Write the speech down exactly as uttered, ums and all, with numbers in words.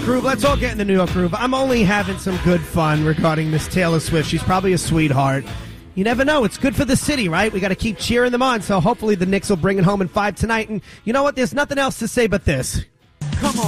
groove. Let's all get in the New York groove. I'm only having some good fun regarding Miss Taylor Swift. She's probably a sweetheart. You never know. It's good for the city, right? We got to keep cheering them on. So hopefully the Knicks will bring it home in five tonight. And you know what? There's nothing else to say but this. Come on.